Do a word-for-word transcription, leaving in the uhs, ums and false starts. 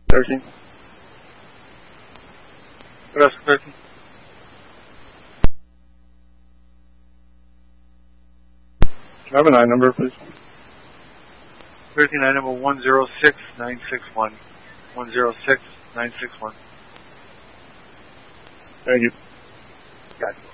thirteen. Good afternoon, thirteen. Can I have an I number, please? thirteen, I number one zero six nine six one. one zero six nine six one. Thank you. Got it.